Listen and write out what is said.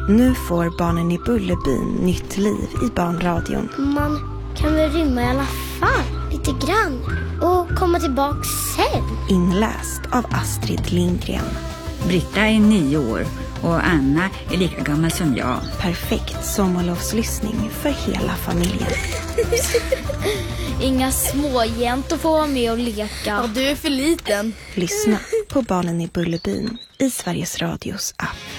Nu får Barnen i Bullerbyn nytt liv i barnradion. Man kan väl rymma i alla fall, lite grann. Och komma tillbaka sen. Inläst av Astrid Lindgren. Britta är 9 år och Anna är lika gammal som jag. Perfekt sommarlovslyssning för hela familjen. Inga småjäntor får vara med och leka. Ja, du är för liten. Lyssna på Barnen i Bullerbyn i Sveriges Radios app.